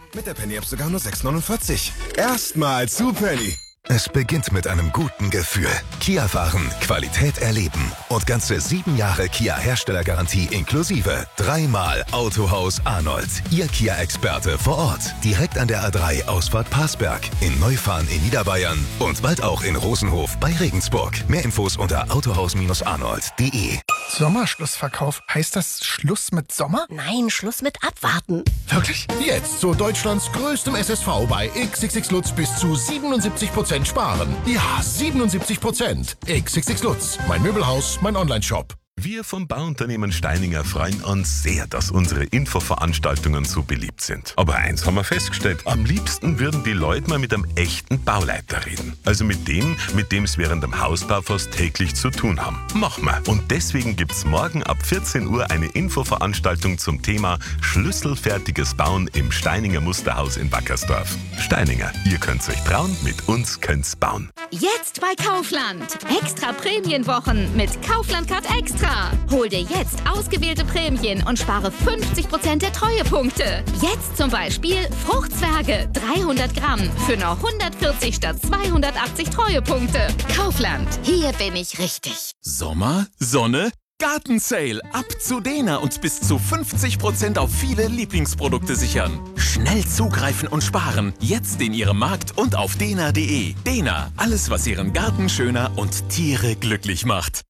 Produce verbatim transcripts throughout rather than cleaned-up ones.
Mit der Penny-App sogar nur sechs neunundvierzig. Erstmal zu Penny. Es beginnt mit einem guten Gefühl. Kia fahren, Qualität erleben und ganze sieben Jahre Kia-Herstellergarantie inklusive. Dreimal Autohaus Arnold. Ihr Kia-Experte vor Ort. Direkt an der A drei Ausfahrt Parsberg. In Neufahren in Niederbayern und bald auch in Rosenhof bei Regensburg. Mehr Infos unter autohaus arnold punkt de. Sommerschlussverkauf. Heißt das Schluss mit Sommer? Nein, Schluss mit Abwarten. Wirklich? Jetzt zu Deutschlands größtem S S V bei X X X Lutz bis zu siebenundsiebzig Prozent sparen. Ja, siebenundsiebzig Prozent. X X X Lutz. Mein Möbelhaus, mein Onlineshop. Wir vom Bauunternehmen Steininger freuen uns sehr, dass unsere Infoveranstaltungen so beliebt sind. Aber eins haben wir festgestellt, am liebsten würden die Leute mal mit einem echten Bauleiter reden. Also mit dem, mit dem es während dem Hausbau fast täglich zu tun haben. Machen wir. Und deswegen gibt's morgen ab vierzehn Uhr eine Infoveranstaltung zum Thema Schlüsselfertiges Bauen im Steininger Musterhaus in Wackersdorf. Steininger, ihr könnt's euch trauen, mit uns könnt's bauen. Jetzt bei Kaufland. Extra Prämienwochen mit Kaufland Card Extra. Hol dir jetzt ausgewählte Prämien und spare fünfzig Prozent der Treuepunkte. Jetzt zum Beispiel Fruchtzwerge dreihundert Gramm für nur hundertvierzig statt zweihundertachtzig Treuepunkte. Kaufland, hier bin ich richtig. Sommer, Sonne, Gartensale. Ab zu Dena und bis zu fünfzig Prozent auf viele Lieblingsprodukte sichern. Schnell zugreifen und sparen. Jetzt in Ihrem Markt und auf dena punkt de. Dena, alles was Ihren Garten schöner und Tiere glücklich macht.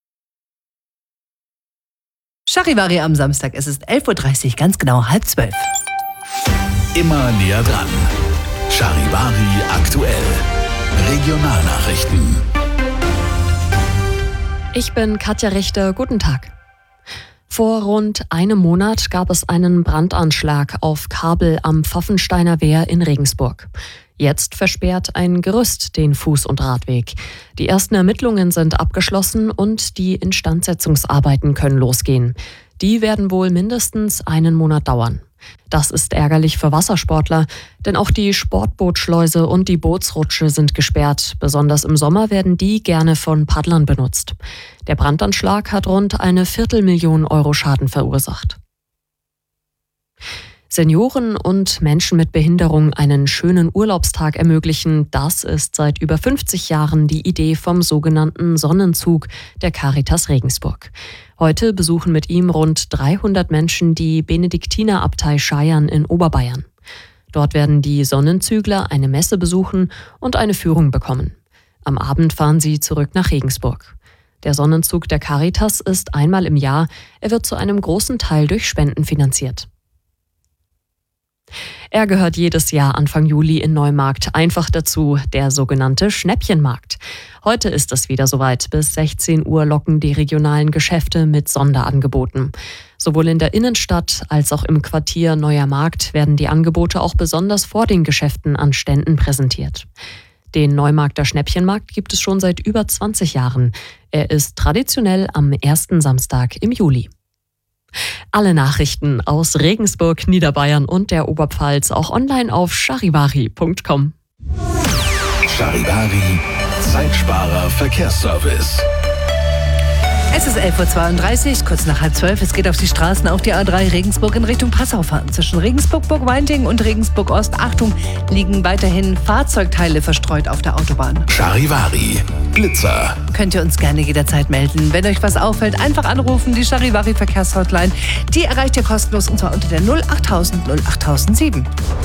Charivari am Samstag. Es ist elf Uhr dreißig, ganz genau halb zwölf. Immer näher dran. Charivari aktuell. Regionalnachrichten. Ich bin Katja Richter. Guten Tag. Vor rund einem Monat gab es einen Brandanschlag auf Kabel am Pfaffensteiner Wehr in Regensburg. Jetzt versperrt ein Gerüst den Fuß- und Radweg. Die ersten Ermittlungen sind abgeschlossen und die Instandsetzungsarbeiten können losgehen. Die werden wohl mindestens einen Monat dauern. Das ist ärgerlich für Wassersportler, denn auch die Sportbootschleuse und die Bootsrutsche sind gesperrt. Besonders im Sommer werden die gerne von Paddlern benutzt. Der Brandanschlag hat rund eine Viertelmillion Euro Schaden verursacht. Senioren und Menschen mit Behinderung einen schönen Urlaubstag ermöglichen, das ist seit über fünfzig Jahren die Idee vom sogenannten Sonnenzug der Caritas Regensburg. Heute besuchen mit ihm rund dreihundert Menschen die Benediktinerabtei Scheiern in Oberbayern. Dort werden die Sonnenzügler eine Messe besuchen und eine Führung bekommen. Am Abend fahren sie zurück nach Regensburg. Der Sonnenzug der Caritas ist einmal im Jahr. Er wird zu einem großen Teil durch Spenden finanziert. Er gehört jedes Jahr Anfang Juli in Neumarkt einfach dazu, der sogenannte Schnäppchenmarkt. Heute ist es wieder soweit. Bis sechzehn Uhr locken die regionalen Geschäfte mit Sonderangeboten. Sowohl in der Innenstadt als auch im Quartier Neuer Markt werden die Angebote auch besonders vor den Geschäften an Ständen präsentiert. Den Neumarkter Schnäppchenmarkt gibt es schon seit über zwanzig Jahren. Er ist traditionell am ersten Samstag im Juli. Alle Nachrichten aus Regensburg, Niederbayern und der Oberpfalz auch online auf charivari punkt com. Charivari, Zeitsparer Verkehrsservice. Es ist elf Uhr zweiunddreißig, kurz nach halb zwölf. Es geht auf die Straßen auf die A drei Regensburg in Richtung Passau fahren. Zwischen Regensburg-Burgweinting und Regensburg-Ost, Achtung, liegen weiterhin Fahrzeugteile verstreut auf der Autobahn. Charivari, Blitzer. Könnt ihr uns gerne jederzeit melden. Wenn euch was auffällt, einfach anrufen. Die Charivari Verkehrshotline, die erreicht ihr kostenlos und zwar unter der null achttausend null achttausendsieben.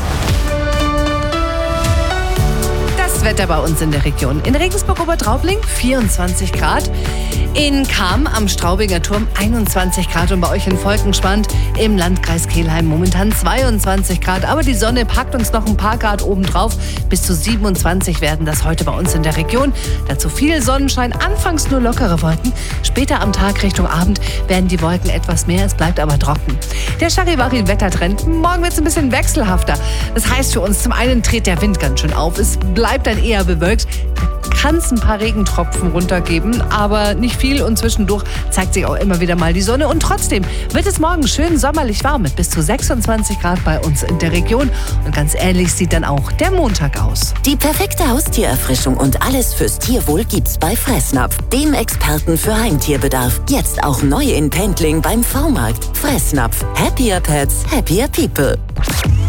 Das Wetter bei uns in der Region. In Regensburg-Obertraubling vierundzwanzig Grad. In Cham am Straubinger Turm einundzwanzig Grad und bei euch in Volkenschwand im Landkreis Kelheim momentan zweiundzwanzig Grad. Aber die Sonne packt uns noch ein paar Grad obendrauf. Bis zu siebenundzwanzig werden das heute bei uns in der Region. Dazu viel Sonnenschein, anfangs nur lockere Wolken. Später am Tag Richtung Abend werden die Wolken etwas mehr, es bleibt aber trocken. Der Charivari-Wettertrend, morgen wird es ein bisschen wechselhafter. Das heißt für uns, zum einen dreht der Wind ganz schön auf, es bleibt dann eher bewölkt. Kann es ein paar Regentropfen runtergeben, aber nicht viel und zwischendurch zeigt sich auch immer wieder mal die Sonne und trotzdem wird es morgen schön sommerlich warm mit bis zu sechsundzwanzig Grad bei uns in der Region und ganz ähnlich sieht dann auch der Montag aus. Die perfekte Haustiererfrischung und alles fürs Tierwohl gibt's bei Fressnapf, dem Experten für Heimtierbedarf. Jetzt auch neu in Pendling beim V-Markt. Fressnapf. Happier Pets, happier people.